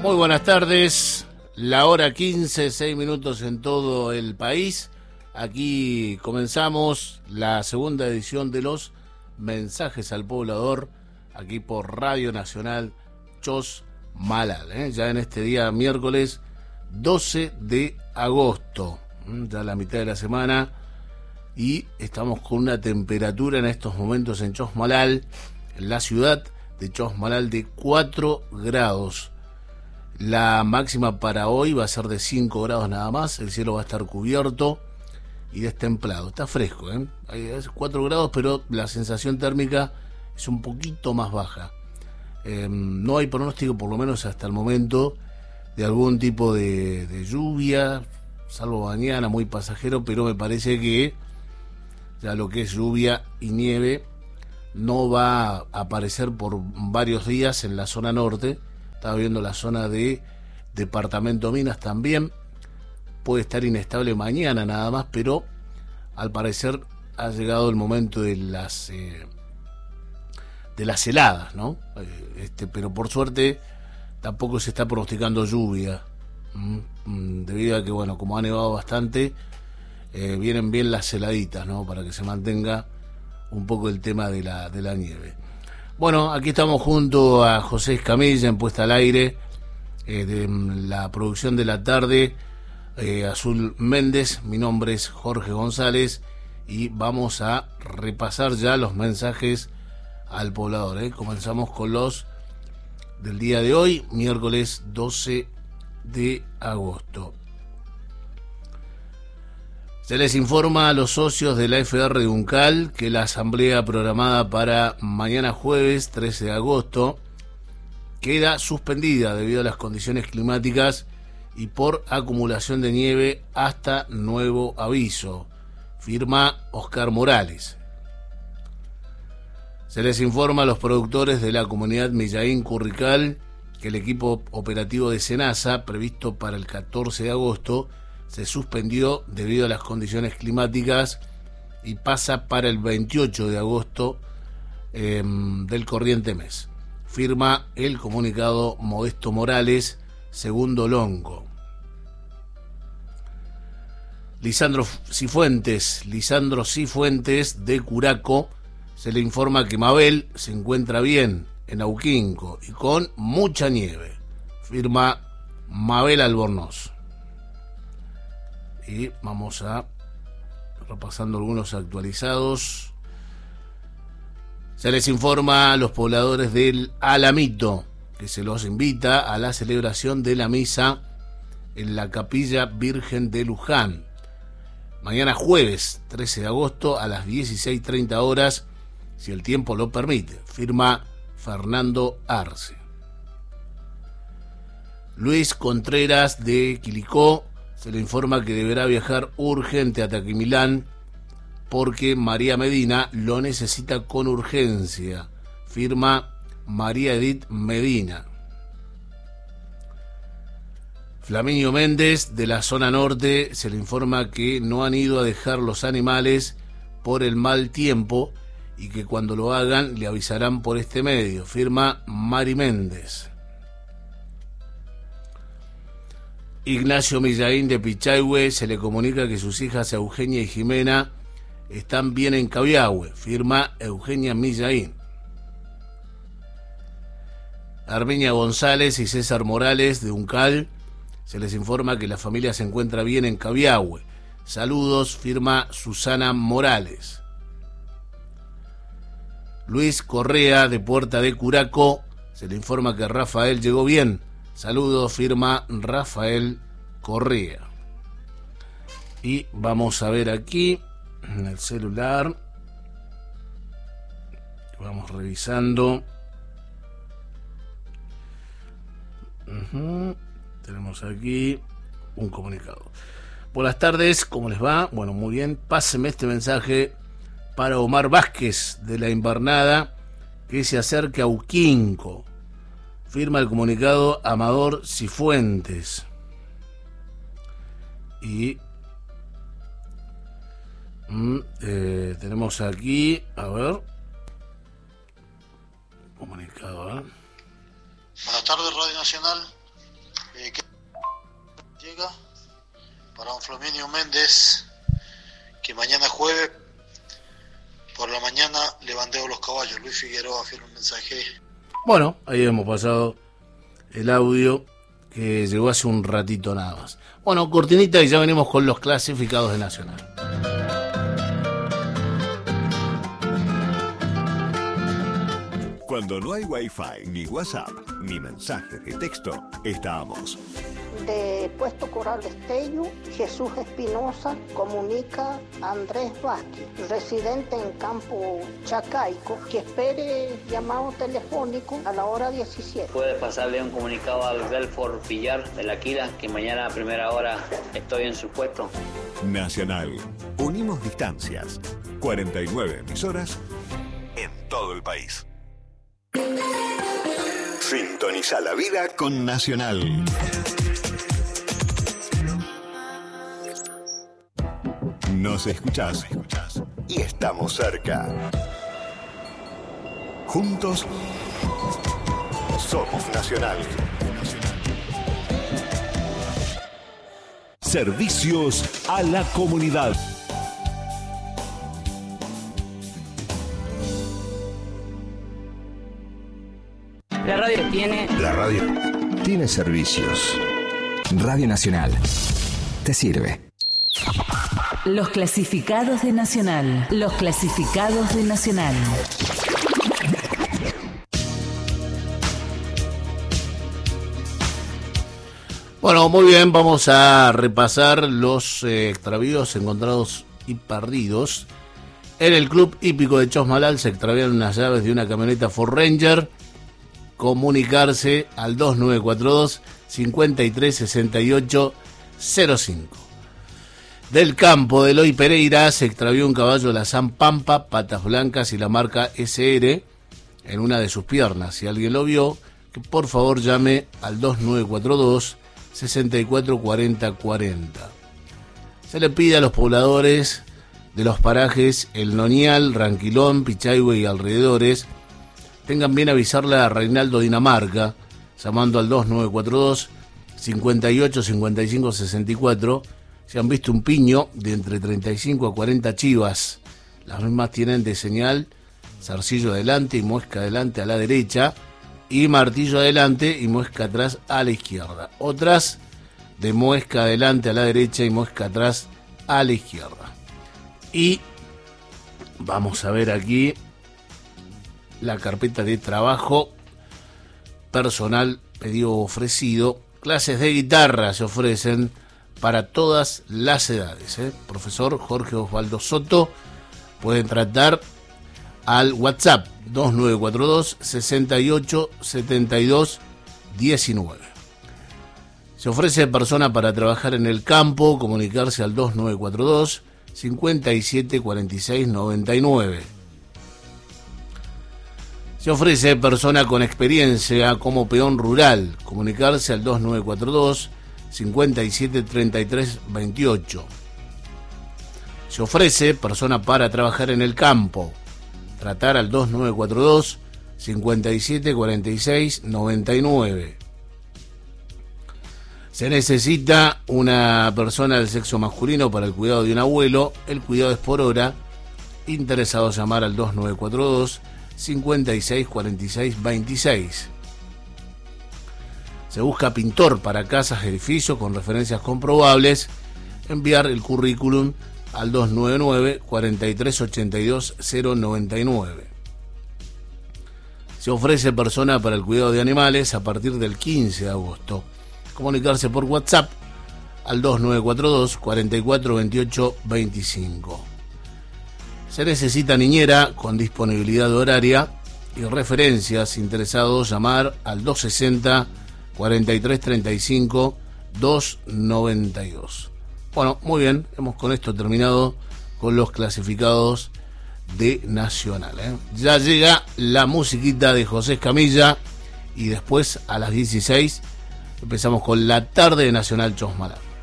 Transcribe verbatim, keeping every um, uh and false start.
Muy buenas tardes, la hora quince, seis minutos en todo el país. Aquí comenzamos la segunda edición de los Mensajes al Poblador, aquí por Radio Nacional Chosmalal, ¿eh? Ya en este día miércoles doce de agosto, ¿eh? Ya la mitad de la semana, y estamos con una temperatura en estos momentos en Chosmalal, en la ciudad de Chosmalal, de cuatro grados. La máxima para hoy va a ser de cinco grados nada más, el cielo va a estar cubierto y destemplado, está fresco, ¿eh? Es cuatro grados, pero la sensación térmica es un poquito más baja. Eh, no hay pronóstico, por lo menos hasta el momento, de algún tipo de, de lluvia, salvo mañana, muy pasajero, pero me parece que ya lo que es lluvia y nieve no va a aparecer por varios días en la zona norte. Estaba viendo la zona de Departamento Minas también. Puede estar inestable mañana nada más, pero al parecer ha llegado el momento de las eh, de las heladas, ¿no? Eh, este, pero por suerte tampoco se está pronosticando lluvia, ¿m? debido a que, bueno, como ha nevado bastante, eh, vienen bien las heladitas, ¿no? Para que se mantenga un poco el tema de la, de la nieve. Bueno, aquí estamos junto a José Escamilla en Puesta al Aire, eh, de la producción de la tarde, eh, Azul Méndez. Mi nombre es Jorge González y vamos a repasar ya los mensajes al poblador, ¿eh? Comenzamos con los del día de hoy, miércoles doce de agosto. Se les informa a los socios de la F R de Uncal que la asamblea programada para mañana jueves trece de agosto queda suspendida debido a las condiciones climáticas y por acumulación de nieve hasta nuevo aviso. Firma Oscar Morales. Se les informa a los productores de la comunidad Millaín Currical que el equipo operativo de SENASA, previsto para el catorce de agosto, se suspendió debido a las condiciones climáticas y pasa para el veintiocho de agosto eh, del corriente mes. Firma el comunicado Modesto Morales, segundo Longo. Lisandro Cifuentes, Lisandro Cifuentes de Curaco, se le informa que Mabel se encuentra bien en Auquinco y con mucha nieve. Firma Mabel Albornoz. Y vamos a repasando algunos actualizados. Se les informa a los pobladores del Alamito que se los invita a la celebración de la misa en la Capilla Virgen de Luján, mañana jueves trece de agosto a las dieciséis treinta horas, si el tiempo lo permite. Firma Fernando Arce. Luis Contreras de Quilicó se le informa que deberá viajar urgente a Taquimilán porque María Medina lo necesita con urgencia. Firma María Edith Medina. Flaminio Méndez de la zona norte se le informa que no han ido a dejar los animales por el mal tiempo y que cuando lo hagan le avisarán por este medio. Firma Mari Méndez. Ignacio Millaín de Pichahue se le comunica que sus hijas Eugenia y Jimena están bien en Cabiahue. Firma Eugenia Millaín. Armenia González y César Morales de Uncal se les informa que la familia se encuentra bien en Cabiahue. Saludos. Firma Susana Morales. Luis Correa de Puerta de Curaco se le informa que Rafael llegó bien. Saludos. Firma Rafael Correa. Y vamos a ver aquí en el celular, vamos revisando. Uh-huh. Tenemos aquí un comunicado. Buenas tardes, ¿cómo les va? Bueno, muy bien. Pásenme este mensaje para Omar Vázquez de la Invernada, que se acerca a Uquinco. Firma el comunicado Amador Cifuentes. Y mm, eh, tenemos aquí, a ver, comunicado, ¿eh? Buenas tardes, Radio Nacional. Eh, que llega para don Flaminio Méndez, que mañana jueves por la mañana le bandeo los caballos. Luis Figueroa firma un mensaje. Bueno, ahí hemos pasado el audio que llegó hace un ratito nada más. Bueno, cortinita y ya venimos con los clasificados de Nacional. Cuando no hay Wi-Fi, ni WhatsApp, ni mensajes de texto, estamos. De Puesto Coral Estello, Jesús Espinosa comunica a Andrés Vázquez, residente en Campo Chacaico, que espere llamado telefónico a la hora diecisiete. Puede pasarle un comunicado al Belfort Villar de la Quila, que mañana a primera hora estoy en su puesto. Nacional. Unimos distancias. cuarenta y nueve emisoras en todo el país. Sintoniza la vida con Nacional. Nos escuchás y estamos cerca. Juntos somos Nacional. Servicios a la comunidad. La radio tiene... La radio tiene servicios. Radio Nacional. Te sirve. Los clasificados de Nacional. Los clasificados de Nacional. Bueno, muy bien, vamos a repasar los eh, extravíos encontrados y perdidos. En el Club Hípico de Chosmalal se extraviaron unas llaves de una camioneta Ford Ranger. Comunicarse al dos nueve cuatro dos, cinco tres seis ocho cero cinco. Del campo de Eloy Pereira se extravió un caballo de la San Pampa, patas blancas y la marca S R en una de sus piernas. Si alguien lo vio, que por favor llame al dos nueve cuatro dos, seis cuatro cuatro cero cuatro cero. Se le pide a los pobladores de los parajes El Nonial, Ranquilón, Pichahue y alrededores tengan bien avisarle a Reinaldo Dinamarca, llamando al dos nueve cuatro dos, cinco ocho cinco cinco seis cuatro, si han visto un piño de entre treinta y cinco a cuarenta chivas. Las mismas tienen de señal zarcillo adelante y muesca adelante a la derecha, y martillo adelante y muesca atrás a la izquierda. Otras de muesca adelante a la derecha y muesca atrás a la izquierda. Y vamos a ver aquí la carpeta de trabajo personal pedido ofrecido. Clases de guitarra se ofrecen para todas las edades, ¿eh? Profesor Jorge Osvaldo Soto. Pueden tratar al WhatsApp dos nueve cuatro dos, seis ocho siete dos uno nueve. Se ofrece persona para trabajar en el campo. Comunicarse al dos nueve cuatro dos, cinco siete cuatro seis nueve nueve. Se ofrece persona con experiencia como peón rural. Comunicarse al dos nueve cuatro dos, cinco siete tres tres dos ocho. Se ofrece persona para trabajar en el campo. Tratar al dos nueve cuatro dos, cinco siete cuatro seis nueve nueve. Se necesita una persona del sexo masculino para el cuidado de un abuelo. El cuidado es por hora. Interesados llamar al dos nueve cuatro dos, cinco seis cuatro seis dos seis. Se busca pintor para casas, edificios con referencias comprobables. Enviar el currículum al dos nueve nueve, cuatro tres ocho dos, cero nueve nueve. Se ofrece persona para el cuidado de animales a partir del quince de agosto. Comunicarse por WhatsApp al dos nueve cuatro dos, cuatro cuatro dos ocho dos cinco. Se necesita niñera con disponibilidad horaria y referencias. Interesados llamar al dos sesenta, cuarenta y tres treinta y cinco, doscientos noventa y dos. Bueno, muy bien, hemos con esto terminado con los clasificados de Nacional, ¿eh? Ya llega la musiquita de José Escamilla y después a las dieciséis empezamos con la tarde de Nacional Chosmalal.